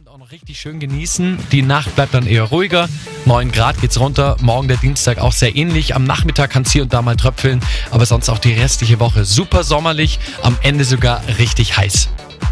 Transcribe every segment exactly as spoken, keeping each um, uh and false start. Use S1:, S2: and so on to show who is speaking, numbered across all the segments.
S1: Abend auch noch richtig schön genießen. Die Nacht bleibt dann eher ruhiger. neun Grad geht's runter. Morgen der Dienstag auch sehr ähnlich. Am Nachmittag kann es hier und da mal tröpfeln. Aber sonst auch die restliche Woche super sommerlich. Am Ende sogar richtig heiß.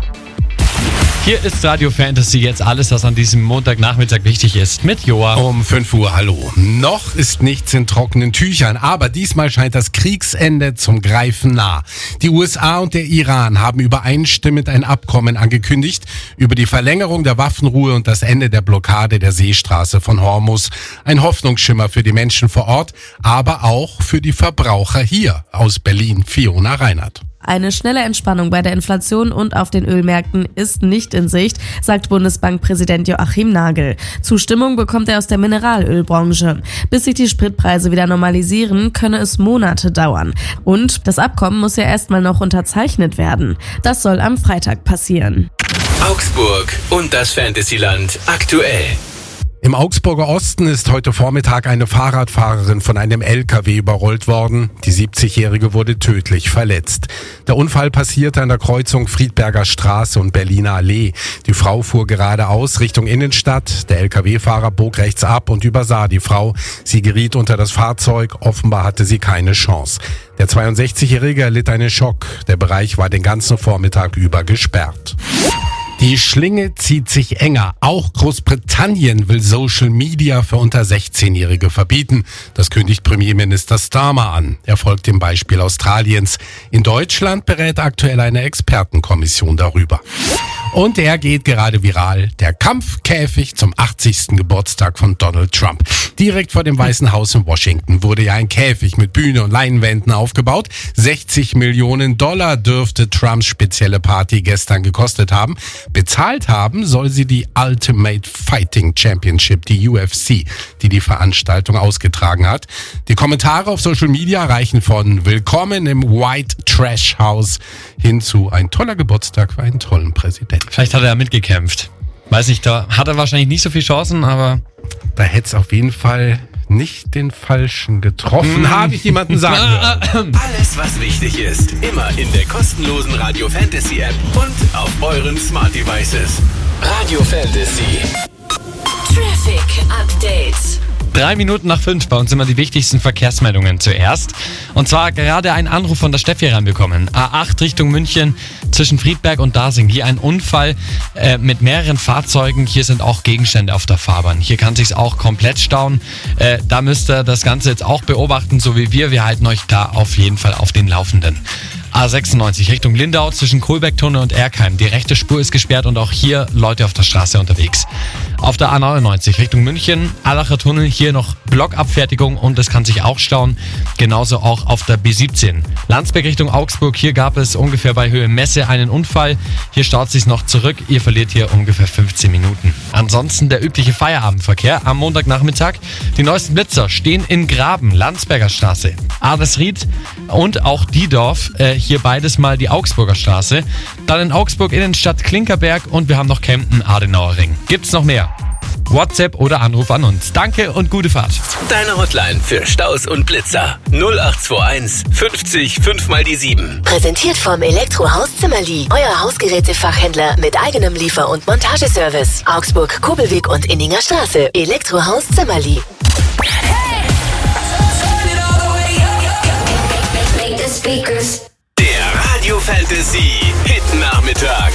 S1: Hier ist Radio Fantasy, jetzt alles, was an diesem Montagnachmittag wichtig ist, mit Joa.
S2: Um fünf Uhr, hallo. Noch ist nichts in trockenen Tüchern, aber diesmal scheint das Kriegsende zum Greifen nah. Die U S A und der Iran haben übereinstimmend ein Abkommen angekündigt über die Verlängerung der Waffenruhe und das Ende der Blockade der Seestraße von Hormuz. Ein Hoffnungsschimmer für die Menschen vor Ort, aber auch für die Verbraucher hier. Aus Berlin, Fiona Reinhardt.
S3: Eine schnelle Entspannung bei der Inflation und auf den Ölmärkten ist nicht in Sicht, sagt Bundesbankpräsident Joachim Nagel. Zustimmung bekommt er aus der Mineralölbranche. Bis sich die Spritpreise wieder normalisieren, könne es Monate dauern. Und das Abkommen muss ja erstmal noch unterzeichnet werden. Das soll am Freitag passieren.
S4: Augsburg und das Fantasyland aktuell.
S2: Im Augsburger Osten ist heute Vormittag eine Fahrradfahrerin von einem L K W überrollt worden. Die siebzigjährige wurde tödlich verletzt. Der Unfall passierte an der Kreuzung Friedberger Straße und Berliner Allee. Die Frau fuhr geradeaus Richtung Innenstadt. Der L K W-Fahrer bog rechts ab und übersah die Frau. Sie geriet unter das Fahrzeug. Offenbar hatte sie keine Chance. Der zweiundsechzigjährige erlitt einen Schock. Der Bereich war den ganzen Vormittag über gesperrt. Die Schlinge zieht sich enger. Auch Großbritannien will Social Media für unter sechzehnjährige verbieten. Das kündigt Premierminister Starmer an. Er folgt dem Beispiel Australiens. In Deutschland berät aktuell eine Expertenkommission darüber. Und er geht gerade viral. Der Kampfkäfig zum achtzigsten Geburtstag von Donald Trump. Direkt vor dem Weißen Haus in Washington wurde ja ein Käfig mit Bühne und Leinwänden aufgebaut. sechzig Millionen Dollar dürfte Trumps spezielle Party gestern gekostet haben. Bezahlt haben soll sie die Ultimate Fighting Championship, die U F C, die die Veranstaltung ausgetragen hat. Die Kommentare auf Social Media reichen von Willkommen im White Trash House hin zu ein toller Geburtstag für einen tollen Präsidenten.
S1: Vielleicht hat er ja mitgekämpft. Weiß nicht, da hat er wahrscheinlich nicht so viele Chancen, aber...
S2: Da hätte es auf jeden Fall nicht den Falschen getroffen, habe ich jemanden sagen hören.
S4: Alles, was wichtig ist, immer in der kostenlosen Radio Fantasy App und auf euren Smart Devices. Radio Fantasy.
S5: Traffic Update.
S1: Drei Minuten nach fünf, bei uns immer die wichtigsten Verkehrsmeldungen zuerst. Und zwar gerade ein Anruf von der Steffi reinbekommen. A acht Richtung München zwischen Friedberg und Dasing. Hier ein Unfall äh, mit mehreren Fahrzeugen. Hier sind auch Gegenstände auf der Fahrbahn. Hier kann sich's auch komplett stauen. Äh, da müsst ihr das Ganze jetzt auch beobachten, so wie wir. Wir halten euch da auf jeden Fall auf den Laufenden. A sechsundneunzig Richtung Lindau zwischen Kohlbecktunnel und Erkheim. Die rechte Spur ist gesperrt und auch hier Leute auf der Straße unterwegs. Auf der A neunundneunzig Richtung München, Allacher Tunnel, hier noch Blockabfertigung und es kann sich auch stauen. Genauso auch auf der B siebzehn. Landsberg Richtung Augsburg, hier gab es ungefähr bei Höhe Messe einen Unfall. Hier staut es sich noch zurück. Ihr verliert hier ungefähr fünfzehn Minuten. Ansonsten der übliche Feierabendverkehr am Montagnachmittag. Die neuesten Blitzer stehen in Graben, Landsberger Straße, Adelsried und auch Diedorf. Äh, hier beides mal die Augsburger Straße. Dann in Augsburg Innenstadt Klinkerberg und wir haben noch Kempten Adenauer Ring. Gibt's noch mehr? WhatsApp oder Anruf an uns. Danke und gute Fahrt.
S4: Deine Hotline für Staus und Blitzer. null acht zwei eins fünfzig fünf mal die sieben.
S5: Präsentiert vom Elektrohaus Zimmerli. Euer Hausgerätefachhändler mit eigenem Liefer- und Montageservice. Augsburg, Kobelweg und Inninger Straße. Elektrohaus Zimmerli.
S4: Der Radio Fantasy Hit Nachmittag.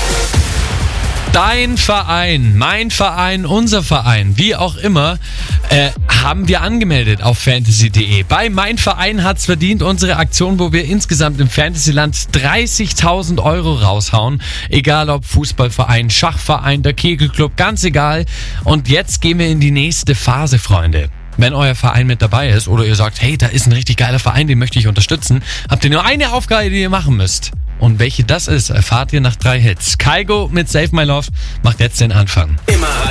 S1: Dein Verein, mein Verein, unser Verein, wie auch immer, äh, haben wir angemeldet auf fantasy punkt de. Bei Mein Verein hat's verdient, unsere Aktion, wo wir insgesamt im Fantasyland dreißigtausend Euro raushauen. Egal ob Fußballverein, Schachverein, der Kegelclub, ganz egal. Und jetzt gehen wir in die nächste Phase, Freunde. Wenn euer Verein mit dabei ist oder ihr sagt, hey, da ist ein richtig geiler Verein, den möchte ich unterstützen, habt ihr nur eine Aufgabe, die ihr machen müsst. Und welche das ist, erfahrt ihr nach drei Hits. Kygo mit Save My Love macht jetzt den Anfang.
S4: Immer